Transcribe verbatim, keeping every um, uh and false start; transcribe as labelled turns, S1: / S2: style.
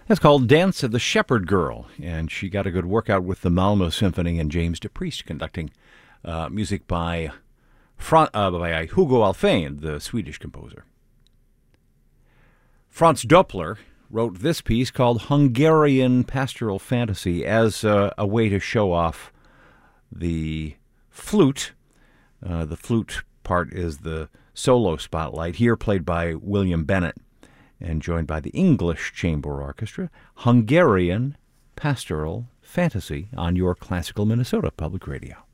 S1: That's called Dance of the Shepherd Girl, and she got a good workout with the Malmo Symphony and James DePriest conducting uh, music by, Fra- uh, by Hugo Alfvén, the Swedish composer. Franz Doppler wrote this piece called Hungarian Pastoral Fantasy as uh, a way to show off the flute. Uh, the flute part is the solo spotlight, here played by William Bennett and joined by the English Chamber Orchestra. Hungarian Pastoral Fantasy on your Classical Minnesota Public Radio.